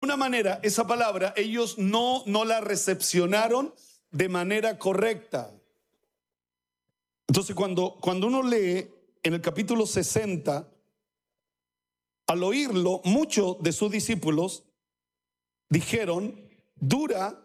alguna manera esa palabra ellos no la recepcionaron de manera correcta. Entonces cuando uno lee en el capítulo 60, al oírlo, muchos de sus discípulos dijeron: dura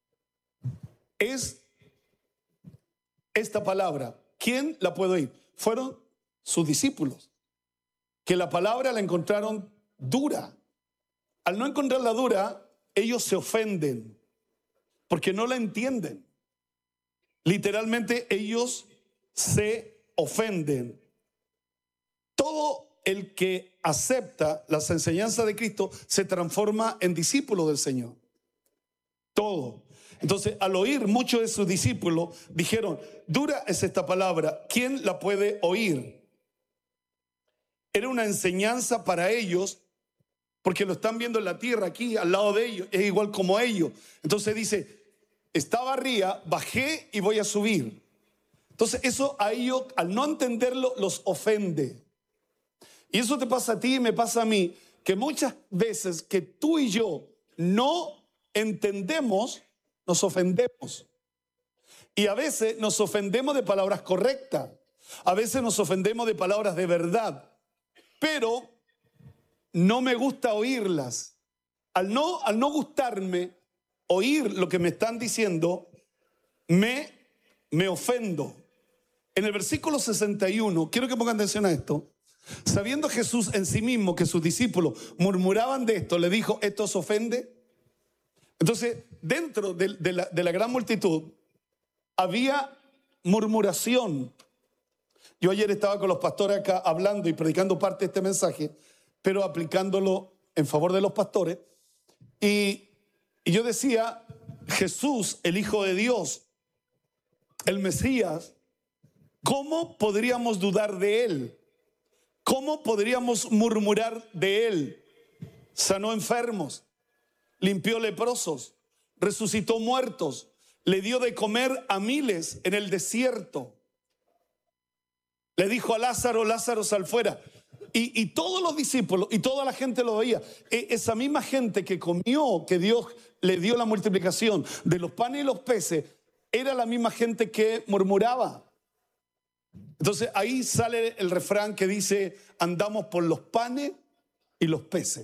es esta palabra, ¿quién la puede oír? Fueron sus discípulos, que la palabra la encontraron dura. Al no encontrarla dura, ellos se ofenden, porque no la entienden. Literalmente ellos se ofenden. Todo el que acepta las enseñanzas de Cristo se transforma en discípulo del Señor. Todo. Entonces, al oír muchos de sus discípulos, dijeron: dura es esta palabra, ¿quién la puede oír? Era una enseñanza para ellos, porque lo están viendo en la tierra aquí, al lado de ellos, es igual como ellos. Entonces dice: estaba arriba, bajé y voy a subir. Entonces eso a ellos, al no entenderlo, los ofende. Y eso te pasa a ti y me pasa a mí, que muchas veces que tú y yo no entendemos, nos ofendemos. Y a veces nos ofendemos de palabras correctas. A veces nos ofendemos de palabras de verdad. Pero no me gusta oírlas. Al no gustarme oír lo que me están diciendo, me ofendo. En el versículo 61, quiero que pongan atención a esto. Sabiendo Jesús en sí mismo que sus discípulos murmuraban de esto, le dijo: ¿esto os ofende? Entonces, dentro de la gran multitud había murmuración. Yo ayer estaba con los pastores acá hablando y predicando parte de este mensaje, pero aplicándolo en favor de los pastores. Y yo decía: Jesús, el Hijo de Dios, el Mesías, ¿cómo podríamos dudar de Él? ¿Cómo podríamos murmurar de Él? Sanó enfermos, limpió leprosos, resucitó muertos, le dio de comer a miles en el desierto. Le dijo a Lázaro: Lázaro, sal fuera. Y todos los discípulos y toda la gente lo veía. Esa misma gente que comió, que Dios le dio la multiplicación de los panes y los peces, era la misma gente que murmuraba. Entonces ahí sale el refrán que dice: andamos por los panes y los peces.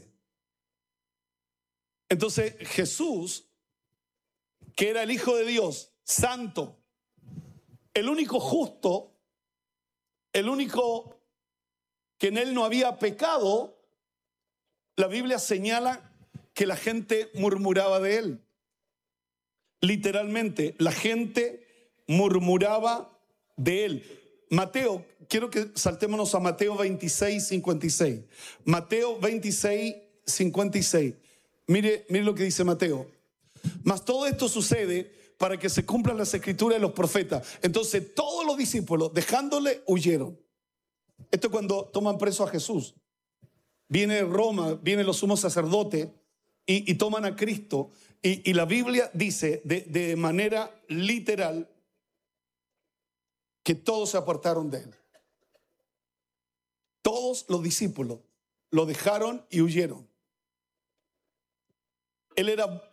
Entonces Jesús, que era el Hijo de Dios, santo, el único justo, el único que en él no había pecado, la Biblia señala que la gente murmuraba de él. Literalmente, la gente murmuraba de él. Mateo, quiero que saltémonos a Mateo 26, 56. Mateo 26, 56. Mire lo que dice Mateo. Mas todo esto sucede para que se cumplan las escrituras de los profetas. Entonces todos los discípulos, dejándole, huyeron. Esto es cuando toman preso a Jesús. Viene Roma, vienen los sumos sacerdotes y toman a Cristo. Y la Biblia dice de manera literal que todos se apartaron de él. Todos los discípulos lo dejaron y huyeron. Él era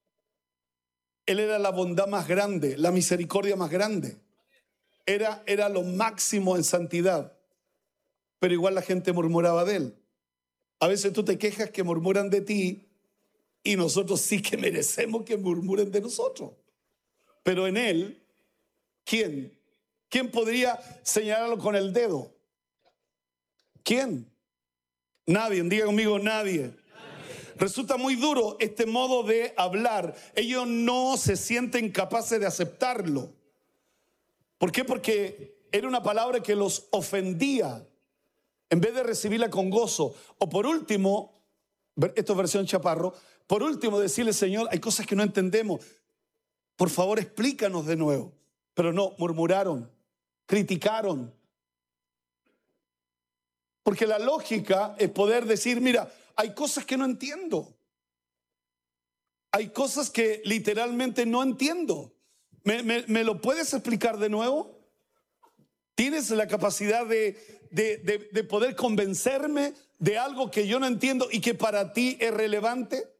la bondad más grande, la misericordia más grande. Era lo máximo en santidad. Pero igual la gente murmuraba de él. A veces tú te quejas que murmuran de ti y nosotros sí que merecemos que murmuren de nosotros. Pero en él, ¿quién? ¿Quién podría señalarlo con el dedo? ¿Quién? Nadie. Diga conmigo: nadie. Resulta muy duro este modo de hablar. Ellos no se sienten capaces de aceptarlo. ¿Por qué? Porque era una palabra que los ofendía, en vez de recibirla con gozo. O por último, esto es versión Chaparro, por último decirle: Señor, hay cosas que no entendemos, por favor explícanos de nuevo. Pero no, murmuraron, criticaron. Porque la lógica es poder decir: mira, hay cosas que no entiendo. Hay cosas que literalmente no entiendo. ¿Me lo puedes explicar de nuevo? ¿Tienes la capacidad de poder convencerme de algo que yo no entiendo y que para ti es relevante?